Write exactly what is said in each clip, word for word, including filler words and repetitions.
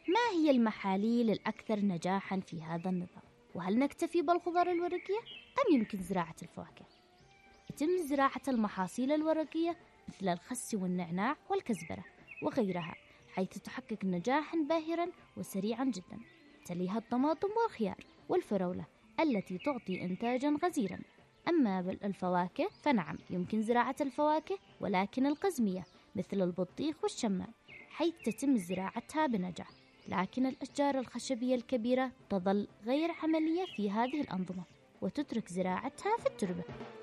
ما هي المحاليل الأكثر نجاحاً في هذا النظام؟ وهل نكتفي بالخضار الورقية أم يمكن زراعة الفواكه؟ يتم زراعة المحاصيل الورقية مثل الخس والنعناع والكزبرة وغيرها، حيث تحقق نجاحاً باهراً وسريعاً جداً. تليها الطماطم والخيار والفراولة التي تعطي إنتاجاً غزيراً. أما بالفواكه فنعم، يمكن زراعة الفواكه ولكن القزمية مثل البطيخ والشمام، حيث تتم زراعتها بنجاح. لكن الأشجار الخشبية الكبيرة تظل غير عملية في هذه الأنظمة وتترك زراعتها في التربة.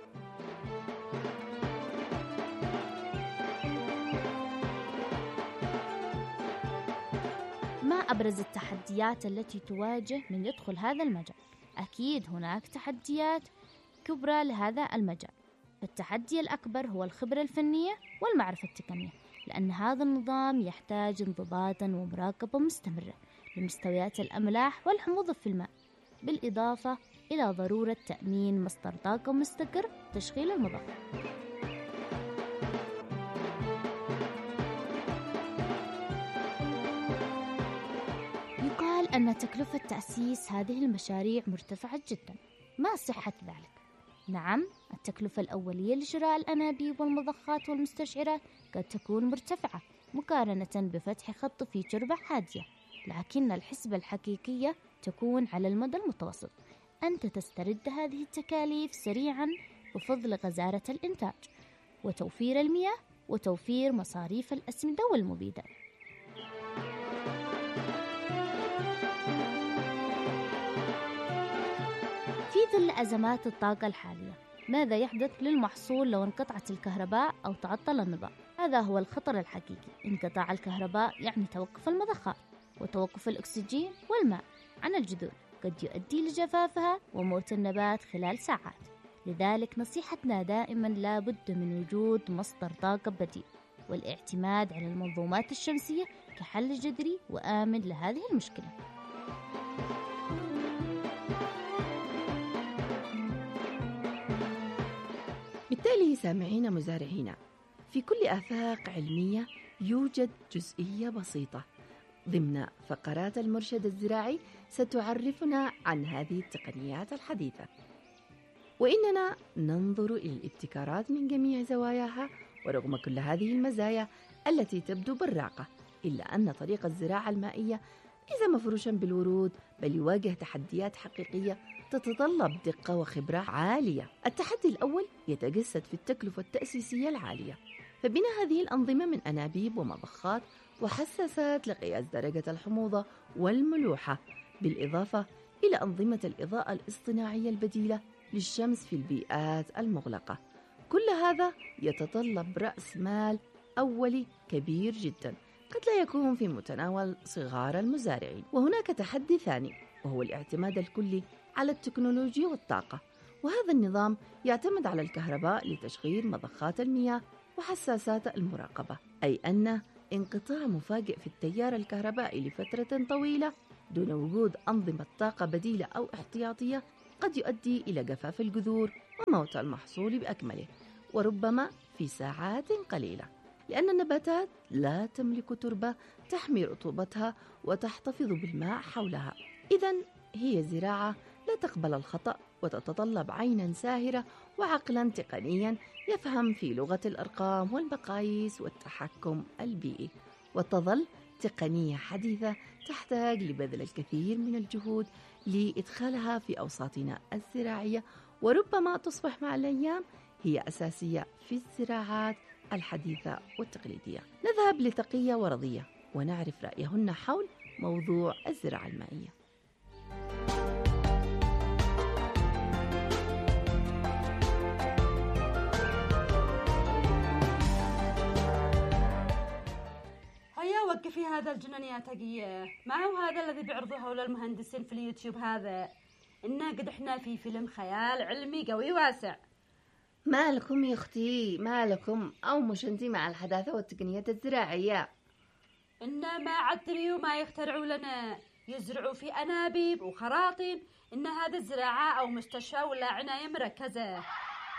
ما أبرز التحديات التي تواجه من يدخل هذا المجال؟ أكيد هناك تحديات كبرى لهذا المجال. التحدي الأكبر هو الخبرة الفنية والمعرفة التقنية، لأن هذا النظام يحتاج انضباطاً ومراقبة مستمرة لمستويات الأملاح والحموضة في الماء، بالإضافة إلى ضرورة تأمين مصدر طاقة مستقر تشغيل المضخة. يقال أن تكلفة تأسيس هذه المشاريع مرتفعة جدا. ما صحة ذلك؟ نعم، التكلفة الأولية لشراء الأنابيب والمضخات والمستشعرات قد تكون مرتفعة مقارنة بفتح خط في تربة هادية، لكن الحسبة الحقيقية تكون على المدى المتوسط. أنت تسترد هذه التكاليف سريعا بفضل غزارة الإنتاج وتوفير المياه وتوفير مصاريف الأسمدة والمبيدات. في ظل أزمات الطاقة الحالية، ماذا يحدث للمحصول لو انقطعت الكهرباء أو تعطل النظام؟ هذا هو الخطر الحقيقي. انقطاع الكهرباء يعني توقف المضخات وتوقف الأكسجين والماء عن الجذور، قد يؤدي لجفافها وموت النبات خلال ساعات. لذلك نصيحتنا دائما لا بد من وجود مصدر طاقة بديل والاعتماد على المنظومات الشمسية كحل جذري وآمن لهذه المشكلة. بالتالي سامعين مزارعين، في كل آفاق علمية يوجد جزئية بسيطة ضمن فقرات المرشد الزراعي ستعرفنا عن هذه التقنيات الحديثة، وإننا ننظر إلى الابتكارات من جميع زواياها. ورغم كل هذه المزايا التي تبدو براقة، إلا أن طريق الزراعة المائية ليس مفروشا بالورود، بل يواجه تحديات حقيقية تتطلب دقة وخبرة عالية. التحدي الأول يتجسد في التكلفة التأسيسية العالية، فبناء هذه الأنظمة من أنابيب ومضخات وحساسات لقياس درجة الحموضة والملوحة، بالإضافة إلى أنظمة الإضاءة الاصطناعية البديلة للشمس في البيئات المغلقة. كل هذا يتطلب رأس مال أولي كبير جدا قد لا يكون في متناول صغار المزارعين. وهناك تحدي ثاني، وهو الاعتماد الكلي على التكنولوجيا والطاقة، وهذا النظام يعتمد على الكهرباء لتشغيل مضخات المياه وحساسات المراقبة، أي أن انقطاع مفاجئ في التيار الكهربائي لفترة طويلة دون وجود أنظمة طاقة بديلة أو احتياطية قد يؤدي إلى جفاف الجذور وموت المحصول بأكمله، وربما في ساعات قليلة، لأن النباتات لا تملك تربة تحمي رطوبتها وتحتفظ بالماء حولها. إذن هي زراعة لا تقبل الخطأ، وتتطلب عيناً ساهرة وعقلاً تقنياً يفهم في لغة الأرقام والمقاييس والتحكم البيئي. وتظل تقنية حديثة تحتاج لبذل الكثير من الجهود لإدخالها في أوساطنا الزراعية، وربما تصبح مع الأيام هي أساسية في الزراعات الحديثة والتقليدية. نذهب لتقية ورضية ونعرف رأيهن حول موضوع الزراعة المائية. هيا وقفي هذا الجنون يا تقية، ما هو هذا الذي بيعرضوه للمهندسين في اليوتيوب؟ هذا إنا قد إحنا في فيلم خيال علمي قوي واسع. مالكم يا أختي مالكم؟ أو مش أنتي مع الحداثة والتقنيات الزراعية؟ إنا ما عدري وما يخترعوا لنا، يزرعوا في أنابيب وخراطيم. إن هذا الزراعة أو مستشفى ولا عناية مركزة.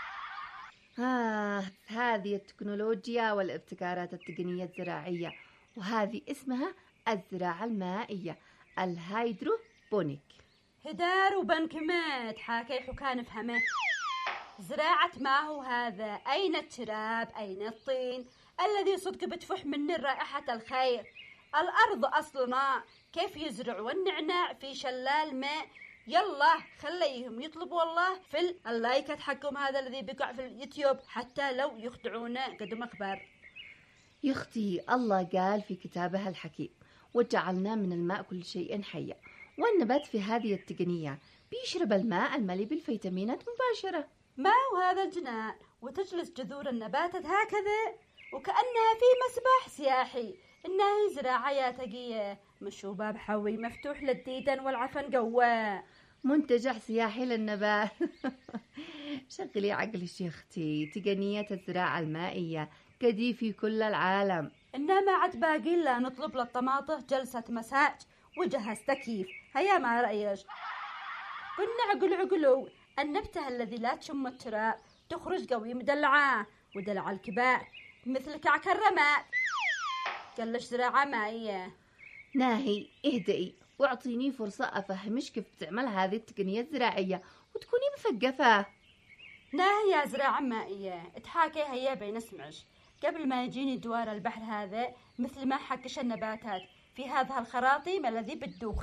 آه هذه التكنولوجيا والابتكارات التقنية الزراعية وهذه اسمها الزراعة المائية الهيدروبونيك. هدار وبنكمات حاكي حكان فهمه. زراعة ما هو هذا؟ أين التراب؟ أين الطين الذي صدق بتفح منه رائحة الخير؟ الأرض أصلنا كيف يزرعوا النعناع في شلال ماء؟ يلا خليهم يطلبوا الله في اللايكات حقهم هذا الذي بيقع في اليوتيوب حتى لو يخدعونا قدم أخبار. يا أختي الله قال في كتابه الحكيم وجعلنا من الماء كل شيء حي، والنبات في هذه التقنية بيشرب الماء المليء بالفيتامينات مباشرة. ما هو هذا الجنان؟ وتجلس جذور النباتات هكذا وكأنها في مسبح سياحي. إنها زراعة يا تقية، مش باب حوي مفتوح للديدن والعفن قوة. منتجع سياحي للنبات. شغلي عقلك يا أختي، تقنية الزراعة المائية كدي في كل العالم. إنما عاد باقي لا نطلب للطماطة جلسة مساج وجهز تكييف. هيا ما رأيك؟ قلنا عقل عقلو النبتة الذي لا تشم التراب تخرج قوي مدلعة، ودلع الكبار مثل كعك الرماد. قالش زراعة مائية. ناهي اهدئي واعطيني فرصة أفهمش كيف تعمل هذه التقنية الزراعية وتكوني مثقفة. ناهي يا زراعة مائية اتحاكي هيا بين اسمعش قبل ما يجيني دوار البحر هذا مثل ما حكش النباتات في هذا الخراطيم الذي بالدوخ.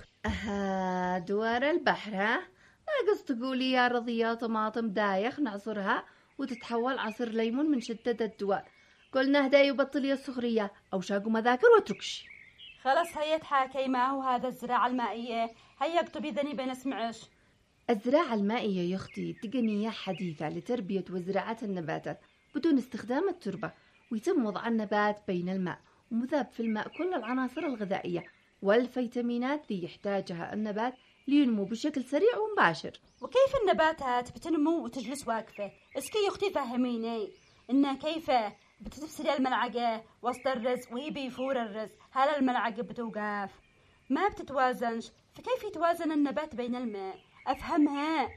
أها دوار البحر ها؟ ما قصد تقولي يا رضية طماطم دايخ نعصرها وتتحول عصير ليمون من شدة الدوار؟ قلنا هداي وبطلي السخرية أو شاقوا مذاكر واتركش. خلاص هيا تحاكي ما هو هذا الزراعة المائية. هيا اكتبي ذني بين اسمعش. الزراعة المائية يا أختي تقنية حديثة لتربية وزراعة النباتات بدون استخدام التربة، ويتم وضع النبات بين الماء ومذاب في الماء كل العناصر الغذائية والفيتامينات اللي يحتاجها النبات لينمو بشكل سريع ومباشر. وكيف النباتات بتنمو وتجلس واقفة؟ اسكي يا أختي فهميني إنها كيف بتتبسلي الملعقة وسط الرز وهي بيفور الرز، هل الملعقة بتوقف؟ ما بتتوازنش، فكيف يتوازن النبات بين الماء؟ أفهمها.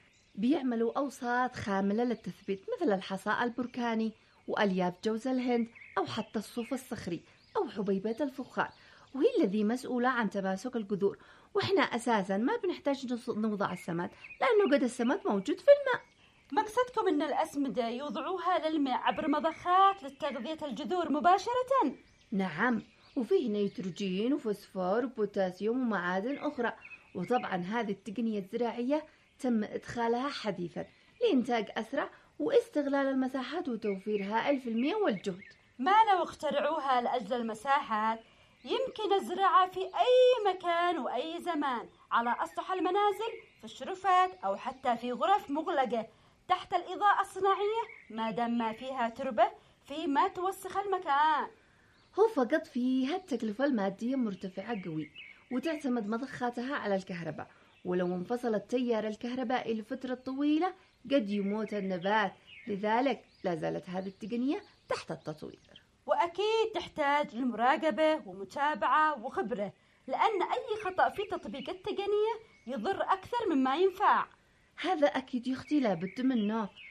بيعملوا أوساط خاملة للتثبيت مثل الحصاء البركاني وألياف جوز الهند أو حتى الصوف الصخري أو حبيبات الفخار، وهي الذي مسؤولة عن تماسك الجذور. وإحنا أساسا ما بنحتاج نوضع السماد لأنه قد السماد موجود في الماء. مقصدكم أن الأسمدة يوضعوها للماء عبر مضخات لتغذية الجذور مباشرة؟ نعم، وفيه نيتروجين وفوسفور وبوتاسيوم ومعادن أخرى. وطبعا هذه التقنية الزراعية تم إدخالها حديثا لإنتاج أسرع واستغلال المساحات وتوفير هائل في المياه والجهد. ما لو اخترعوها لأجل المساحات يمكن الزراعة في أي مكان وأي زمان على أسطح المنازل، في الشرفات أو حتى في غرف مغلقة تحت الإضاءة الصناعية ما دام ما فيها تربة في ما توسخ المكان. هو فقط فيها التكلفة المادية مرتفعة قوي وتعتمد مضخاتها على الكهرباء، ولو انفصل التيار الكهربائي لفترة طويلة قد يموت النبات. لذلك لا زالت هذه التقنية تحت التطوير، وأكيد تحتاج لمراقبة ومتابعة وخبرة، لأن أي خطأ في تطبيق التقنية يضر أكثر مما ينفع. هذا أكيد يا أختي لابد منه.